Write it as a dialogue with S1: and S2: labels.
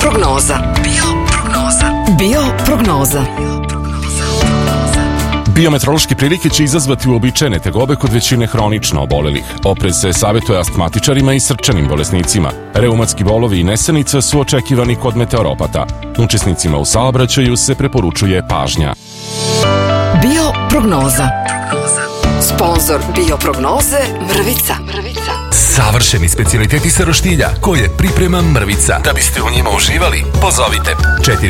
S1: Bioprognoza.
S2: Biometeorološke prilike će izazvati uobičajene tegobe kod većine hronično obolelih. Oprez se savjetuje astmatičarima i srčanim bolesnicima. Reumatski bolovi i nesanica su očekivani kod meteoropata. Učesnicima u saobraćaju se preporučuje pažnja.
S1: Bioprognoza. Sponzor Bioprognoze Mrvica.
S3: Savršeni specijaliteti sa roštilja koje priprema Mrvica. Da biste u njima uživali, pozovite